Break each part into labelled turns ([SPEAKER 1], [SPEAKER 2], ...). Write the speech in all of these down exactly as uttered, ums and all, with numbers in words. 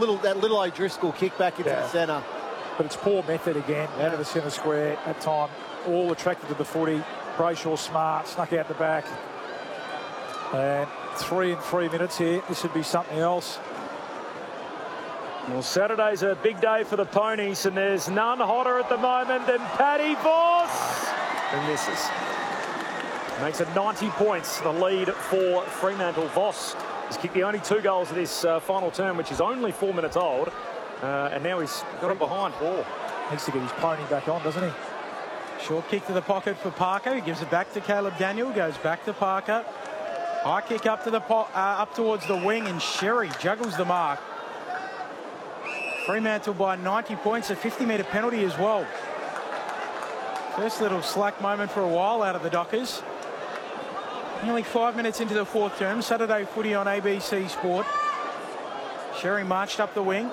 [SPEAKER 1] little that little O'Driscoll kick back into
[SPEAKER 2] Yeah.
[SPEAKER 1] the centre.
[SPEAKER 2] But it's poor method again,
[SPEAKER 1] Yeah.
[SPEAKER 2] out of the centre square at time. All attracted to the footy. Brayshaw smart, snuck out the back. And three and three minutes here. This would be something else.
[SPEAKER 3] Well, Saturday's a big day for the Ponies, and there's none hotter at the moment than Paddy Voss. And misses. Makes it ninety points, the lead for Fremantle. Voss has kicked the only two goals of this uh, final term, which is only four minutes old. Uh, and now he's got it behind four.
[SPEAKER 2] Needs to get his pony back on, doesn't he?
[SPEAKER 4] Short kick to the pocket for Parker. He gives it back to Caleb Daniel. Goes back to Parker. High kick up to the po uh, up towards the wing, and Sherry juggles the mark. Fremantle by ninety points, a fifty metre penalty as well. First little slack moment for a while out of the Dockers. Nearly five minutes into the fourth term. Saturday footy on A B C Sport. Sherry marched up the wing.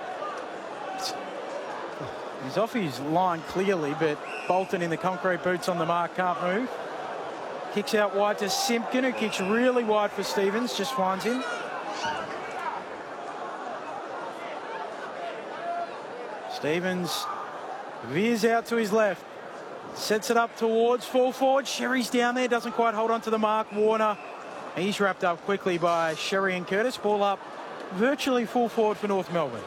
[SPEAKER 4] He's off his line clearly, but Bolton in the concrete boots on the mark can't move. Kicks out wide to Simpkin, who kicks really wide for Stevens, just finds him. Stevens veers out to his left. Sets it up towards full forward. Sherry's down there, doesn't quite hold on to the mark. Warner, he's wrapped up quickly by Sherry and Curtis. Ball up virtually full forward for North Melbourne.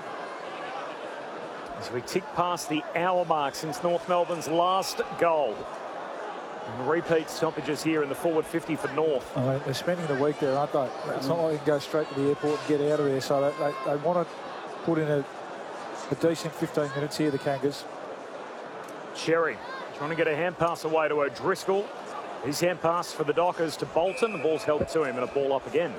[SPEAKER 3] As we tick past the hour mark since North Melbourne's last goal. And repeat stoppages here in the forward fifty for North.
[SPEAKER 2] I mean, they're spending the week there, aren't they? It's not like they can go straight to the airport and get out of there. So they, they, they want to put in a, a decent fifteen minutes here, the Kangas.
[SPEAKER 3] Sherry trying to get a hand pass away to O'Driscoll. His hand pass for the Dockers to Bolton. The ball's held to him and a ball up again.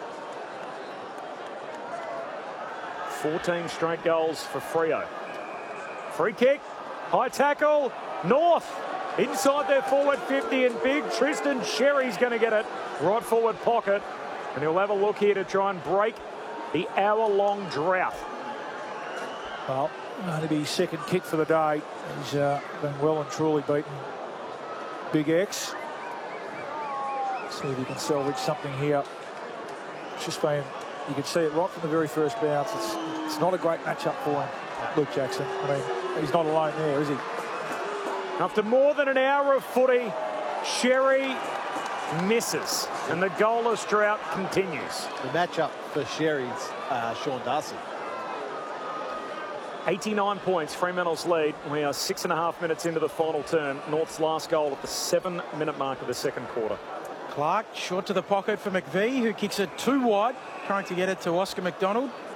[SPEAKER 3] fourteen straight goals for Freo. Free kick, high tackle, North inside their forward fifty, and big Tristan Sherry's going to get it right forward pocket, and he'll have a look here to try and break the hour-long drought.
[SPEAKER 2] Well, only be his second kick for the day. He's uh, been well and truly beaten Big X. See if he can salvage something here. It's just been, you can see it right from the very first bounce. It's, it's not a great matchup for him, Luke Jackson. I mean, he's not alone there, is he?
[SPEAKER 3] After more than an hour of footy, Sherry misses, and the goalless drought continues.
[SPEAKER 1] The matchup for Sherry's uh, Sean Darcy.
[SPEAKER 3] eighty-nine points, Fremantle's lead. We are six and a half minutes into the final term. North's last goal at the seven-minute mark of the second quarter.
[SPEAKER 4] Clark short to the pocket for McVee, who kicks it too wide, trying to get it to Oscar McDonald.